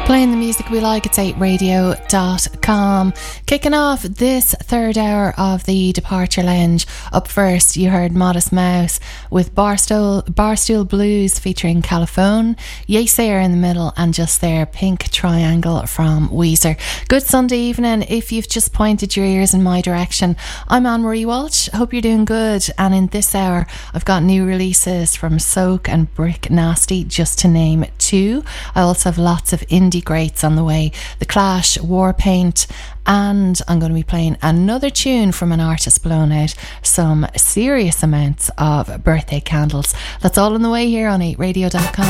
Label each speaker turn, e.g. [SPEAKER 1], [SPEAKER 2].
[SPEAKER 1] Playing the music we like, it's 8radio.com. Kicking off this third hour of the Departure Lounge. Up first, you heard Modest Mouse with Barstool Blues featuring Caliphone, Yesayer in the middle, and just there, Pink Triangle from Weezer. Good Sunday evening. If you've just pointed your ears in my direction, I'm Anne-Marie Walsh. Hope you're doing good. And in this hour, I've got new releases from Soak and Brick Nasty, just to name two. I also have lots of indie greats on the way. The Clash, Warpaint, and I'm going to be playing another tune from an artist blown out some serious amounts of birthday candles. That's all on the way here on 8radio.com.